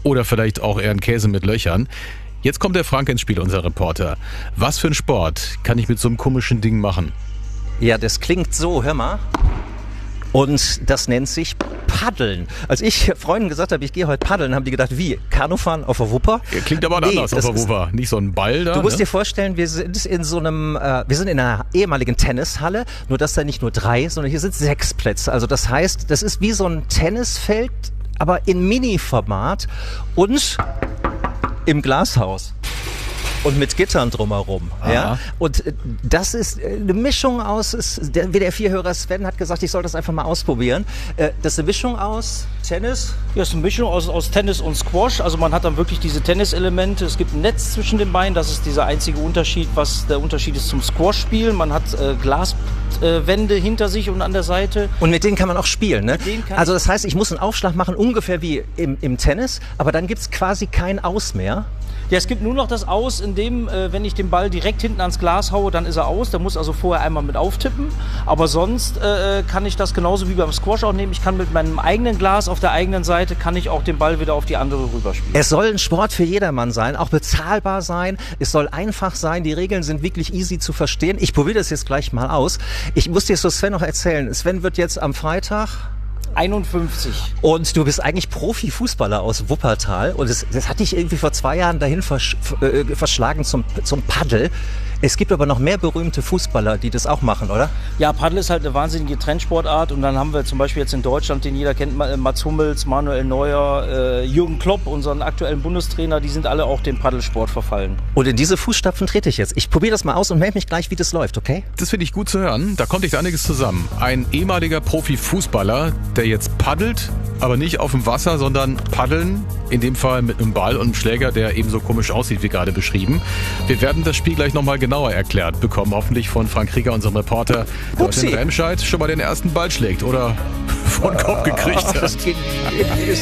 Oder vielleicht auch eher ein Käse mit Löchern. Jetzt kommt der Frank ins Spiel, unser Reporter. Was für ein Sport kann ich mit so einem komischen Ding machen? Ja, das klingt so, hör mal. Und das nennt sich Paddeln. Als ich Freunden gesagt habe, ich gehe heute paddeln, haben die gedacht, wie? Kanufahren auf der Wupper? Klingt aber anders auf der Wupper. Nicht so ein Ball da. Du musst dir vorstellen, wir sind in einer ehemaligen Tennishalle, nur dass da nicht nur 3, sondern hier sind 6 Plätze. Also das heißt, das ist wie so ein Tennisfeld, aber in Mini-Format und im Glashaus. Und mit Gittern drumherum. Ja? Und das ist eine Mischung aus, der WDR4-Hörer Sven hat gesagt, ich soll das einfach mal ausprobieren. Das ist eine Mischung aus Tennis? Ja, es ist eine Mischung aus Tennis und Squash. Also man hat dann wirklich diese Tenniselemente. Es gibt ein Netz zwischen den Beinen. Das ist dieser einzige Unterschied, was der Unterschied ist zum Squash-Spielen. Man hat Glaswände hinter sich und an der Seite. Und mit denen kann man auch spielen, ne? Also das heißt, ich muss einen Aufschlag machen, ungefähr wie im Tennis, aber dann gibt es quasi kein Aus mehr. Ja, es gibt nur noch das Aus, in dem, wenn ich den Ball direkt hinten ans Glas haue, dann ist er aus. Der muss also vorher einmal mit auftippen. Aber sonst kann ich das genauso wie beim Squash auch nehmen. Ich kann mit meinem eigenen Glas auf der eigenen Seite, kann ich auch den Ball wieder auf die andere rüberspielen. Es soll ein Sport für jedermann sein, auch bezahlbar sein. Es soll einfach sein. Die Regeln sind wirklich easy zu verstehen. Ich probiere das jetzt gleich mal aus. Ich muss dir so Sven noch erzählen. Sven wird jetzt am Freitag 51. Und du bist eigentlich Profifußballer aus Wuppertal und das hat dich irgendwie vor 2 Jahren dahin verschlagen zum Paddel. Es gibt aber noch mehr berühmte Fußballer, die das auch machen, oder? Ja, Paddel ist halt eine wahnsinnige Trendsportart und dann haben wir zum Beispiel jetzt in Deutschland, den jeder kennt, Mats Hummels, Manuel Neuer, Jürgen Klopp, unseren aktuellen Bundestrainer, die sind alle auch dem Paddelsport verfallen. Und in diese Fußstapfen trete ich jetzt. Ich probiere das mal aus und melde mich gleich, wie das läuft, okay? Das finde ich gut zu hören. Da kommt echt einiges zusammen. Ein ehemaliger Profifußballer, der jetzt paddelt, aber nicht auf dem Wasser, sondern paddeln, in dem Fall mit einem Ball und einem Schläger, der ebenso komisch aussieht, wie gerade beschrieben. Wir werden das Spiel gleich nochmal genauer erklärt bekommen, hoffentlich von Frank Krieger, unserem Reporter, der aus dem Remscheid schon mal den ersten Ball schlägt oder vor den Kopf gekriegt hat.